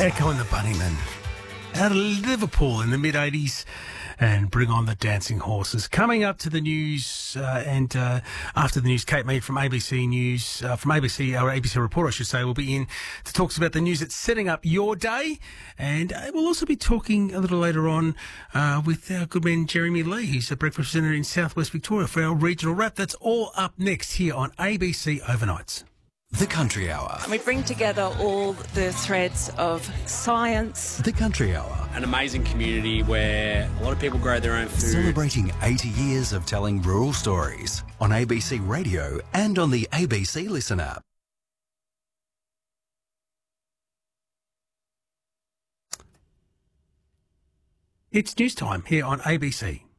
Echo and the Bunnymen out of Liverpool in the mid-80s, and Bring on the Dancing Horses. Coming up to the news, and after the news, Kate Mead from ABC News, from ABC, or ABC Report, I should say, will be in to talk about the news that's setting up your day. And we'll also be talking a little later on with our good man Jeremy Lee, who's a breakfast presenter in Southwest Victoria for our regional wrap. That's all up next here on ABC Overnights. The Country Hour. We bring together all the threads of science. The Country Hour. An amazing community where a lot of people grow their own food. Celebrating 80 years of telling rural stories on ABC Radio and on the ABC Listen app. It's news time here on ABC.